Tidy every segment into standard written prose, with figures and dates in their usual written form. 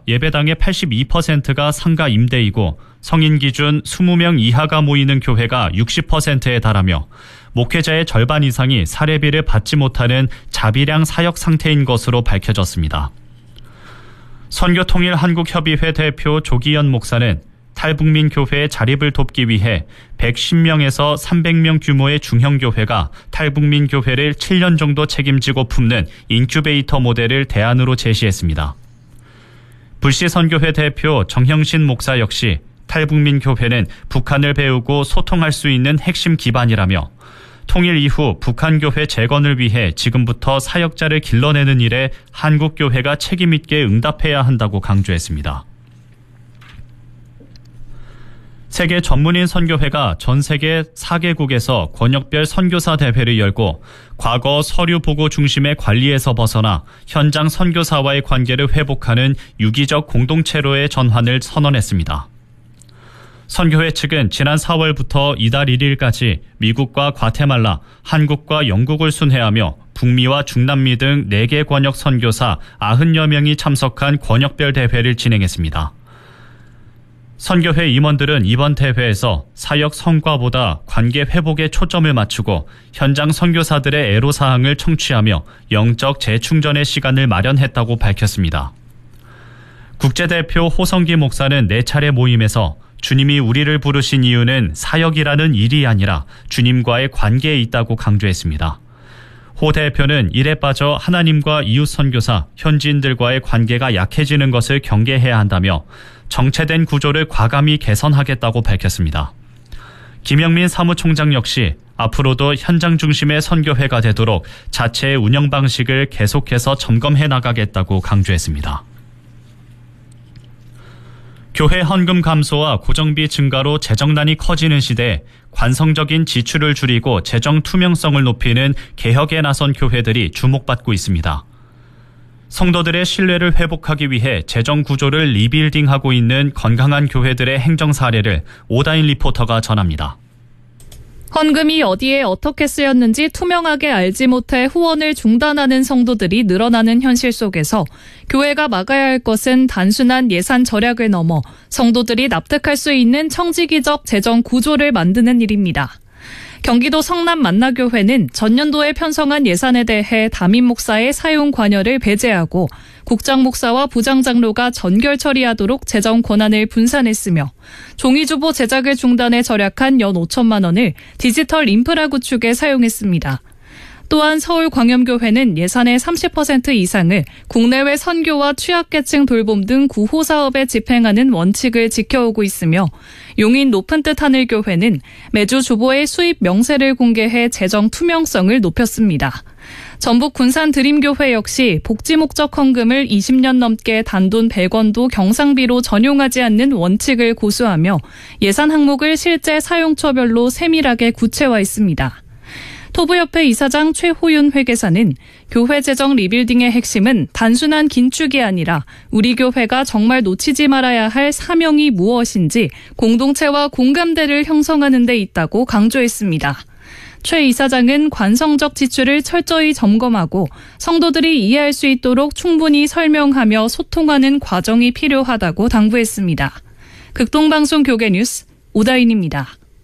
예배당의 82%가 상가 임대이고 성인 기준 20명 이하가 모이는 교회가 60%에 달하며 목회자의 절반 이상이 사례비를 받지 못하는 자비량 사역 상태인 것으로 밝혀졌습니다. 선교통일한국협의회 대표 조기현 목사는 탈북민 교회의 자립을 돕기 위해 110명에서 300명 규모의 중형교회가 탈북민 교회를 7년 정도 책임지고 품는 인큐베이터 모델을 대안으로 제시했습니다. 불시선교회 대표 정형신 목사 역시 탈북민 교회는 북한을 배우고 소통할 수 있는 핵심 기반이라며 통일 이후 북한 교회 재건을 위해 지금부터 사역자를 길러내는 일에 한국 교회가 책임 있게 응답해야 한다고 강조했습니다. 세계 전문인 선교회가 전 세계 4개국에서 권역별 선교사 대회를 열고 과거 서류 보고 중심의 관리에서 벗어나 현장 선교사와의 관계를 회복하는 유기적 공동체로의 전환을 선언했습니다. 선교회 측은 지난 4월부터 이달 1일까지 미국과 과테말라, 한국과 영국을 순회하며 북미와 중남미 등 4개 권역 선교사 90여 명이 참석한 권역별 대회를 진행했습니다. 선교회 임원들은 이번 대회에서 사역 성과보다 관계 회복에 초점을 맞추고 현장 선교사들의 애로사항을 청취하며 영적 재충전의 시간을 마련했다고 밝혔습니다. 국제대표 호성기 목사는 4차례 모임에서 주님이 우리를 부르신 이유는 사역이라는 일이 아니라 주님과의 관계에 있다고 강조했습니다. 호 대표는 일에 빠져 하나님과 이웃 선교사, 현지인들과의 관계가 약해지는 것을 경계해야 한다며 정체된 구조를 과감히 개선하겠다고 밝혔습니다. 김영민 사무총장 역시 앞으로도 현장 중심의 선교회가 되도록 자체의 운영 방식을 계속해서 점검해 나가겠다고 강조했습니다. 교회 헌금 감소와 고정비 증가로 재정난이 커지는 시대에 관성적인 지출을 줄이고 재정 투명성을 높이는 개혁에 나선 교회들이 주목받고 있습니다. 성도들의 신뢰를 회복하기 위해 재정 구조를 리빌딩하고 있는 건강한 교회들의 행정 사례를 오다인 리포터가 전합니다. 헌금이 어디에 어떻게 쓰였는지 투명하게 알지 못해 후원을 중단하는 성도들이 늘어나는 현실 속에서 교회가 막아야 할 것은 단순한 예산 절약을 넘어 성도들이 납득할 수 있는 청지기적 재정 구조를 만드는 일입니다. 경기도 성남 만나교회는 전년도에 편성한 예산에 대해 담임 목사의 사용 관여를 배제하고 국장 목사와 부장 장로가 전결 처리하도록 재정 권한을 분산했으며 종이주보 제작을 중단해 절약한 연 5천만 원을 디지털 인프라 구축에 사용했습니다. 또한 서울광염교회는 예산의 30% 이상을 국내외 선교와 취약계층 돌봄 등 구호사업에 집행하는 원칙을 지켜오고 있으며 용인 높은 뜻 하늘교회는 매주 주보의 수입 명세를 공개해 재정 투명성을 높였습니다. 전북 군산 드림교회 역시 복지 목적 헌금을 20년 넘게 단돈 100원도 경상비로 전용하지 않는 원칙을 고수하며 예산 항목을 실제 사용처별로 세밀하게 구체화했습니다. 토부협회 이사장 최호윤 회계사는 교회 재정 리빌딩의 핵심은 단순한 긴축이 아니라 우리 교회가 정말 놓치지 말아야 할 사명이 무엇인지 공동체와 공감대를 형성하는 데 있다고 강조했습니다. 최 이사장은 관성적 지출을 철저히 점검하고 성도들이 이해할 수 있도록 충분히 설명하며 소통하는 과정이 필요하다고 당부했습니다. 극동방송 교계뉴스 오다인입니다.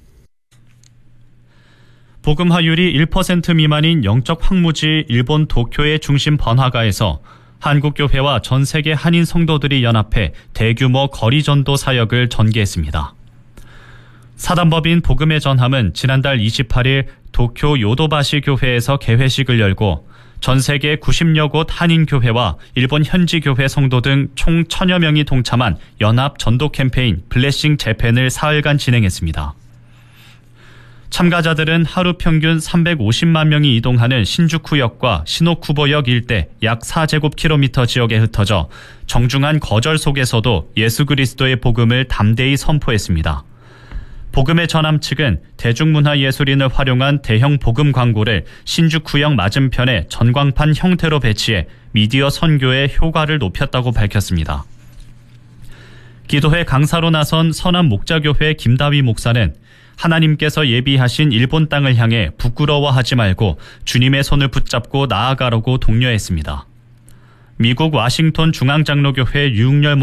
복음화율이 1% 미만인 영적 황무지 일본 도쿄의 중심 번화가에서 한국교회와 전 세계 한인 성도들이 연합해 대규모 거리전도 사역을 전개했습니다. 사단법인 복음의 전함은 지난달 28일 도쿄 요도바시 교회에서 개회식을 열고 전 세계 90여 곳 한인교회와 일본 현지교회 성도 등 총 1000여 명이 동참한 연합 전도 캠페인 블레싱 재팬을 사흘간 진행했습니다. 참가자들은 하루 평균 350만 명이 이동하는 신주쿠역과 시노쿠보역 일대 약 4제곱킬로미터 지역에 흩어져 정중한 거절 속에서도 예수 그리스도의 복음을 담대히 선포했습니다. 복음의 전함 측은 대중문화예술인을 활용한 대형 복음 광고를 신주쿠역 맞은편에 전광판 형태로 배치해 미디어 선교의 효과를 높였다고 밝혔습니다. 기도회 강사로 나선 선한 목자교회 김다위 목사는 하나님께서 예비하신 일본 땅을 향해 부끄러워하지 말고 주님의 손을 붙잡고 나아가라고 독려했습니다. 미국 와싱턴 중앙장로교회 유흥열